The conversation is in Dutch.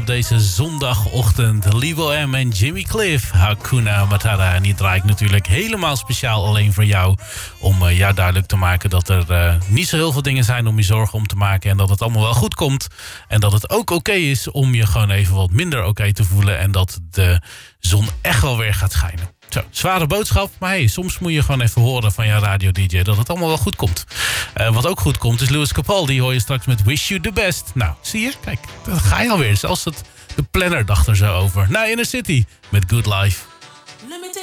op deze zondagochtend. Libo M en Jimmy Cliff, Hakuna Matata. En die draai ik natuurlijk helemaal speciaal alleen voor jou. Om jou duidelijk te maken dat er niet zo heel veel dingen zijn om je zorgen om te maken. En dat het allemaal wel goed komt. En dat het ook oké is om je gewoon even wat minder oké te voelen. En dat de zon echt wel weer gaat schijnen. Zo, zware boodschap, maar hey, soms moet je gewoon even horen van je radio-dj dat het allemaal wel goed komt. Wat ook goed komt is Lewis Capaldi, hoor je straks met Wish You The Best. Nou, zie je? Kijk, daar ga je alweer. Zelfs de planner dacht er zo over. Nou, Inner City met Good Life.